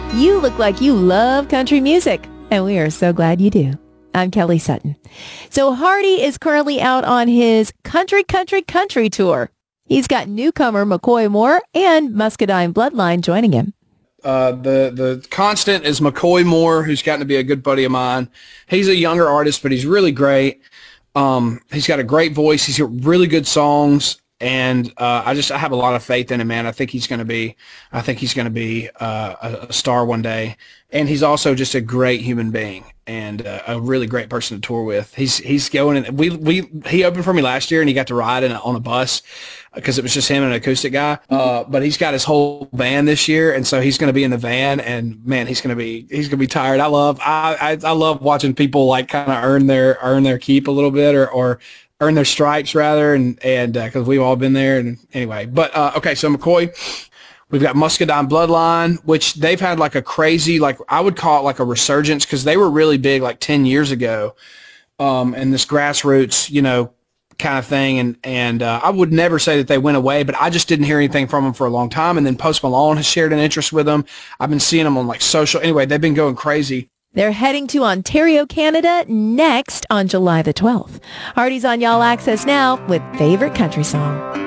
You look like you love country music, and we are so glad you do. I'm Kelly Sutton. So Hardy is currently out on his Country tour. He's got newcomer McCoy Moore and Muscadine Bloodline joining him. The constant is McCoy Moore, who's gotten to be a good buddy of mine. He's a younger artist, but he's really great. He's got a great voice. He's got really good songs, and I have a lot of faith in him, man. I think he's going to be a star one day. And he's also just a great human being and a really great person to tour with. He's going, and he opened for me last year, and he got to ride on a bus because it was just him and an acoustic guy. But he's got his whole band this year, and so he's going to be in the van. And man, he's going to be tired. I love watching people like kind of earn their keep a little bit or earn their stripes rather, and because we've all been there. And anyway, but okay, so McCoy. We've got Muscadine Bloodline, which they've had like a crazy, like I would call it like a resurgence because they were really big like 10 years ago, and this grassroots, kind of thing. And I would never say that they went away, but I just didn't hear anything from them for a long time. And then Post Malone has shared an interest with them. I've been seeing them on like social. Anyway, they've been going crazy. They're heading to Ontario, Canada next on July the 12th. Hardy's on Y'all Access now with Favorite Country Song.